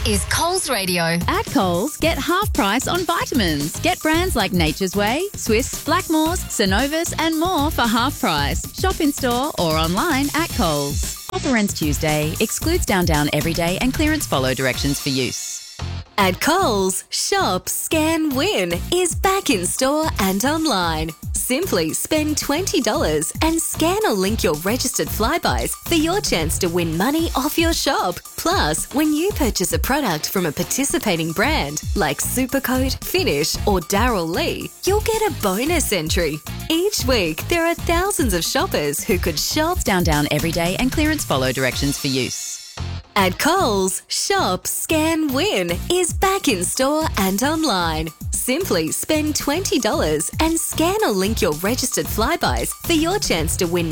is Coles Radio. At Coles, get half price on vitamins. Get brands like Nature's Way, Swiss, Blackmores, Synovus and more for half price. Shop in store or online at Coles. Offer ends Tuesday. Excludes Down Everyday and clearance follow directions for use. At Coles, Shop, Scan, Win is back in store and online. Simply spend $20 and scan or link your registered Flybuys for your chance to win money off your shop. Plus, when you purchase a product from a participating brand like Supercoat, Finish or Darryl Lee, you'll get a bonus entry. Each week, there are thousands of shoppers who could shop Down Everyday and clearance follow directions for use. At Coles, Shop, Scan, Win is back in store and online. Simply spend $20 and scan or link your registered Flybuys for your chance to win